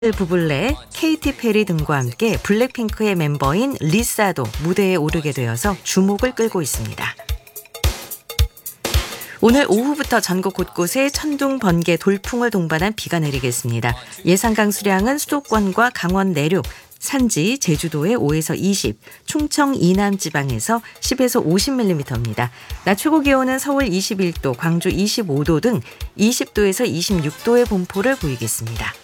부블레, 케이티 페리 등과 함께 블랙핑크의 멤버인 리사도 무대에 오르게 되어서 주목을 끌고 있습니다. 오늘 오후부터 전국 곳곳에 천둥, 번개, 돌풍을 동반한 비가 내리겠습니다. 예상 강수량은 수도권과 강원 내륙, 산지, 제주도에 5에서 20, 충청 이남 지방에서 10에서 50mm입니다. 낮 최고 기온은 서울 21도, 광주 25도 등 20도에서 26도의 분포를 보이겠습니다.